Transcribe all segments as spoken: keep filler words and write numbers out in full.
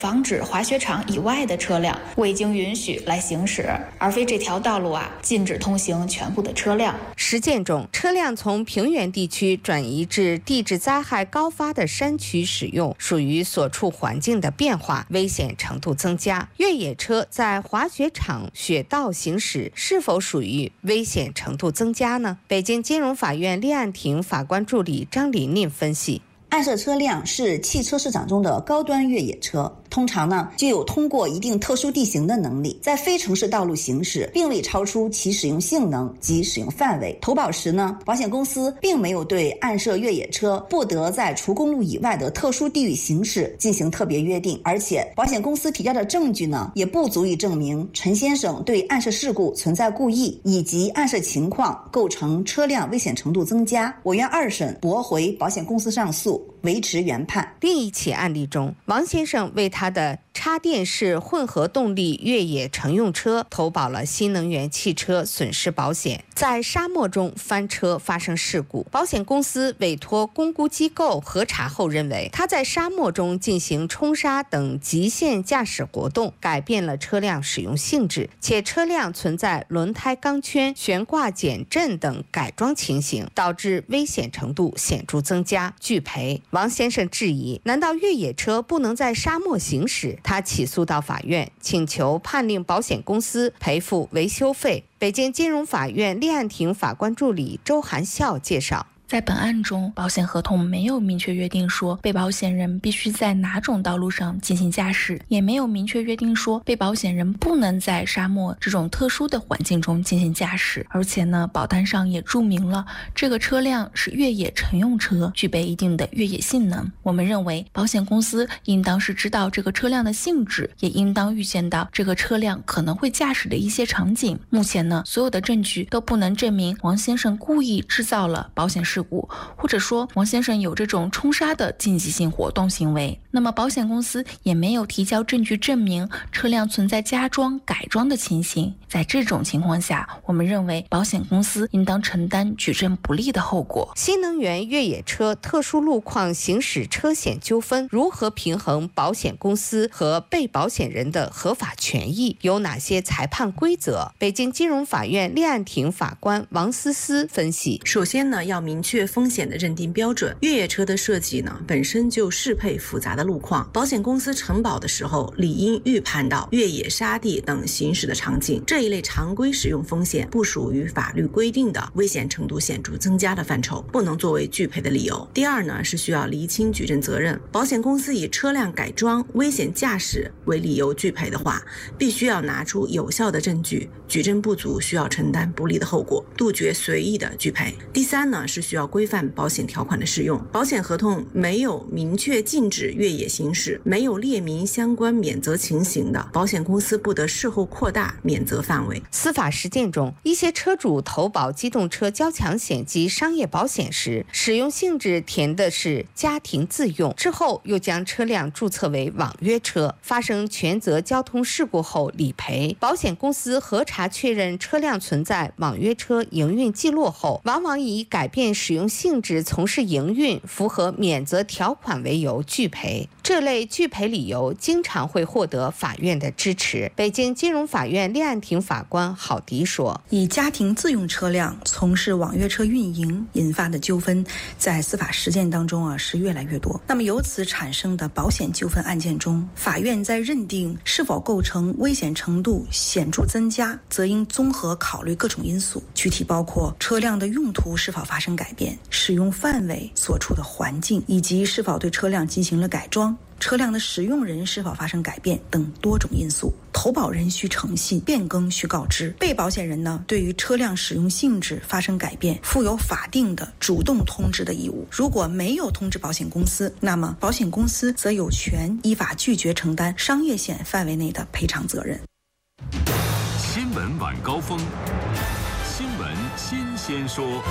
防止滑雪场以外的车辆未经允许来行驶，而非这条道路啊禁止通行全部的车辆。 实践中，车辆从平原地区转移至地质灾害高发的山区使用，属于所处环境的变化，危险程度增加。越野车在滑雪场雪道行驶，是否属于危险程度增加呢？北京金融法院立案庭法官助理张琳琳分析。 暗设车辆是汽车市场中的高端越野车，通常呢具有通过一定特殊地形的能力，在非城市道路行驶，并未超出其使用性能及使用范围。投保时呢，保险公司并没有对暗设越野车不得在除公路以外的特殊地域行驶进行特别约定，而且保险公司提交的证据呢，也不足以证明陈先生对暗设事故存在故意，以及暗设情况构成车辆危险程度增加。我院二审驳回保险公司上诉，维持原判。 另一起案例中，王先生为他的插电式混合动力越野乘用车投保了新能源汽车损失保险，在沙漠中翻车发生事故，保险公司委托公估机构核查后认为，他在沙漠中进行冲沙等极限驾驶活动，改变了车辆使用性质，且车辆存在轮胎钢圈、悬挂减震等改装情形，导致危险程度显著增加，拒赔。王先生质疑，难道越野车不能在沙漠行驶？他起诉到法院，请求判令保险公司赔付维修费。北京金融法院立案庭法官助理周涵笑介绍， 在本案中，保险合同没有明确约定说被保险人必须在哪种道路上进行驾驶，也没有明确约定说被保险人不能在沙漠这种特殊的环境中进行驾驶。而且呢，保单上也注明了这个车辆是越野乘用车，具备一定的越野性能。我们认为，保险公司应当是知道这个车辆的性质，也应当预见到这个车辆可能会驾驶的一些场景。目前呢，所有的证据都不能证明王先生故意制造了保险事故，或者说王先生有这种冲沙的竞技性活动行为。那么保险公司也没有提交证据证明车辆存在加装改装的情形。在这种情况下，我们认为保险公司应当承担举证不利的后果。 新能源越野车特殊路况行驶车险纠纷如何平衡保险公司和被保险人的合法权益？有哪些裁判规则？北京金融法院立案庭法官王思思分析， 首先呢，要明确风险的认定标准。越野车的设计呢，本身就适配复杂的路况，保险公司承保的时候理应预判到越野沙地等行驶的场景，这一类常规使用风险不属于法律规定的危险程度显著增加的范畴，不能作为拒赔的理由。第二呢，是需要厘清举证责任。保险公司以车辆改装、危险驾驶为理由拒赔的话，必须要拿出有效的证据，举证不足需要承担不利的后果，杜绝随意的拒赔。第三呢，是需要规范保险条款的适用。保险合同没有明确禁止越野行驶，没有列明相关免责情形的，保险公司不得事后扩大免责范围。 司法实践中，一些车主投保机动车交强险及商业保险时，使用性质填的是家庭自用，之后又将车辆注册为网约车，发生全责交通事故后理赔。保险公司核查确认车辆存在网约车营运记录后，往往以改变使用性质从事营运符合免责条款为由拒赔。这类拒赔理由经常会获得法院的支持。北京金融法院立案庭法官郝迪说， 以家庭自用车辆从事网约车运营引发的纠纷在司法实践当中啊是越来越多。那么由此产生的保险纠纷案件中，法院在认定是否构成危险程度显著增加，则应综合考虑各种因素，具体包括车辆的用途是否发生改变、使用范围、所处的环境，以及是否对车辆进行了改装、车辆的使用人是否发生改变等多种因素。投保人需诚信，变更需告知。被保险人呢，对于车辆使用性质发生改变，负有法定的主动通知的义务。如果没有通知保险公司，那么保险公司则有权依法拒绝承担商业险范围内的赔偿责任。 新闻晚高峰，新闻新鲜说。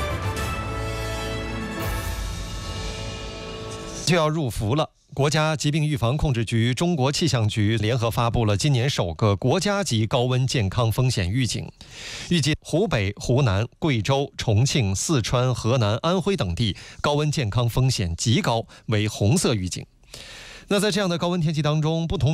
就要入伏了。国家疾病预防控制局、中国气象局联合发布了今年首个国家级高温健康风险预警，预计湖北、湖南、贵州、重庆、四川、河南、安徽等地高温健康风险极高，为红色预警。 那在这样的高温天气当中，不同